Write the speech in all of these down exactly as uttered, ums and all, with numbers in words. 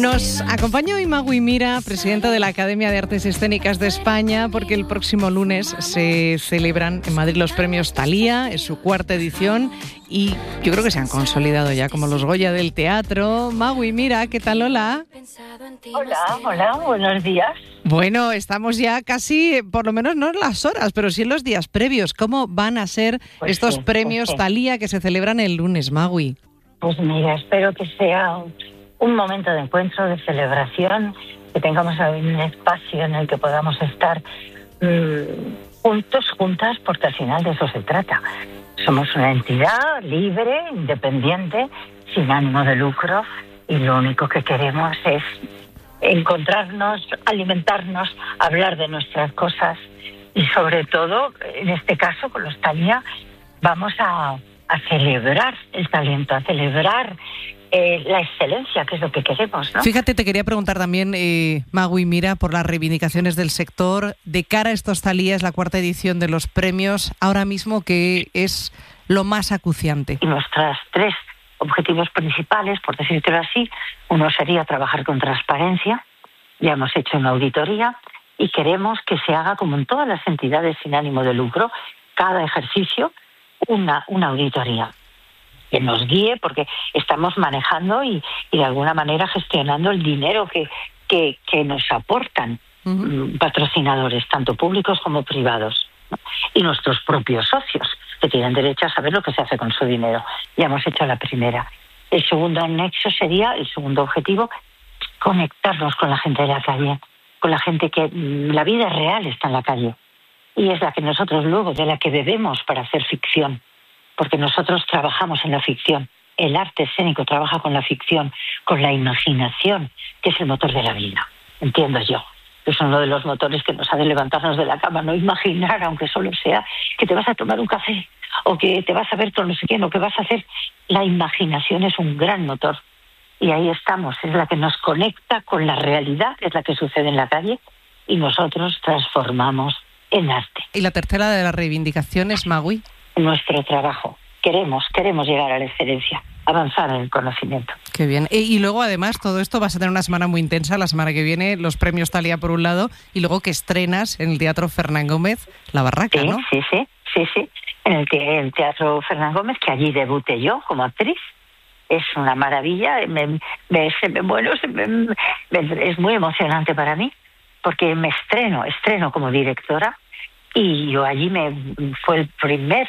Nos acompaña hoy Magui Mira, presidenta de la Academia de Artes Escénicas de España, porque el próximo lunes se celebran en Madrid los premios Thalía, es su cuarta edición y yo creo que se han consolidado ya como los Goya del teatro. Magui Mira, ¿qué tal? Hola. Hola, hola, buenos días. Bueno, estamos ya casi, por lo menos no en las horas, pero sí en los días previos. ¿Cómo van a ser pues estos sí, premios pues sí. Thalía que se celebran el lunes, Magui? Pues mira, espero que sea un, un momento de encuentro, de celebración, que tengamos un espacio en el que podamos estar mmm, juntos, juntas, porque al final de eso se trata. Somos una entidad libre, independiente, sin ánimo de lucro, y lo único que queremos es encontrarnos, alimentarnos, hablar de nuestras cosas y sobre todo, en este caso, con los Thalía, vamos a, a celebrar el talento, a celebrar eh, la excelencia, que es lo que queremos, ¿no? Fíjate, te quería preguntar también, eh, Magui Mira, por las reivindicaciones del sector. De cara a estos Thalía, es la cuarta edición de los premios, ahora mismo, ¿qué es lo más acuciante? Y nuestras tres objetivos principales, por decírtelo así, uno sería trabajar con transparencia. Ya hemos hecho una auditoría y queremos que se haga, como en todas las entidades sin ánimo de lucro, cada ejercicio una, una auditoría que nos guíe, porque estamos manejando y, y de alguna manera gestionando el dinero que, que, que nos aportan uh-huh. patrocinadores, tanto públicos como privados, ¿no? Y nuestros propios socios, que tienen derecho a saber lo que se hace con su dinero. Ya hemos hecho la primera. El segundo anexo sería, el segundo objetivo, conectarnos con la gente de la calle, con la gente que la vida real está en la calle. Y es la que nosotros luego, de la que bebemos para hacer ficción, porque nosotros trabajamos en la ficción. El arte escénico trabaja con la ficción, con la imaginación, que es el motor de la vida, entiendo yo. Es uno de los motores que nos hace levantarnos de la cama, no imaginar, aunque solo sea, que te vas a tomar un café o que te vas a ver con no sé quién o que vas a hacer. La imaginación es un gran motor y ahí estamos, es la que nos conecta con la realidad, es la que sucede en la calle y nosotros transformamos en arte. ¿Y la tercera de las reivindicaciones, Magui? Nuestro trabajo. Queremos, queremos llegar a la excelencia, avanzar en el conocimiento. Qué bien. Y luego, además, todo esto vas a tener una semana muy intensa. La semana que viene, los premios Thalía por un lado, y luego que estrenas en el Teatro Fernán Gómez La Barraca, sí, ¿no? Sí, sí, sí, sí. En el, te- el Teatro Fernán Gómez, que allí debuté yo como actriz. Es una maravilla. Me, me, se me, bueno, se me, me, es muy emocionante para mí, porque me estreno, estreno como directora, y yo allí me fue el primer...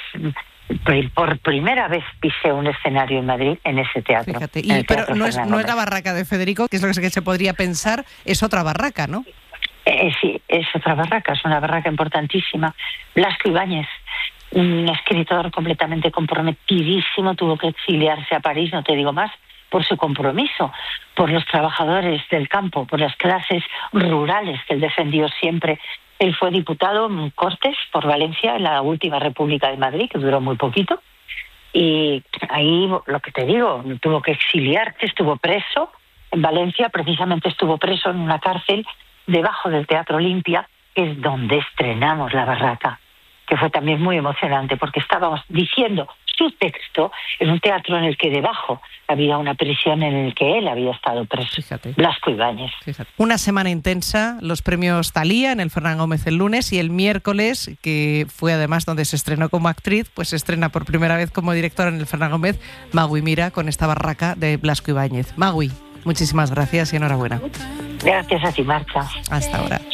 Por primera vez pisé un escenario en Madrid en ese teatro. Fíjate, y, pero no es, no es la barraca de Federico, que es lo que se podría pensar, es otra barraca, ¿no? Eh, sí, es otra barraca, es una barraca importantísima. Blasco Ibáñez, un escritor completamente comprometidísimo, tuvo que exiliarse a París, no te digo más, por su compromiso, por los trabajadores del campo, por las clases rurales que él defendió siempre. Él fue diputado en Cortes por Valencia en la última República de Madrid, que duró muy poquito, y ahí, lo que te digo, tuvo que exiliarse, estuvo preso en Valencia, precisamente estuvo preso en una cárcel debajo del Teatro Olimpia, que es donde estrenamos La Barraca, que fue también muy emocionante, porque estábamos diciendo su texto en un teatro en el que debajo había una prisión en el que él había estado preso. Fíjate. Blasco Ibáñez. Fíjate. Una semana intensa, los premios Thalía en el Fernán Gómez el lunes, y el miércoles, que fue además donde se estrenó como actriz, pues se estrena por primera vez como directora en el Fernán Gómez, Magui Mira, con esta barraca de Blasco Ibáñez. Magui, muchísimas gracias y enhorabuena. Gracias a ti, Marta. Hasta ahora.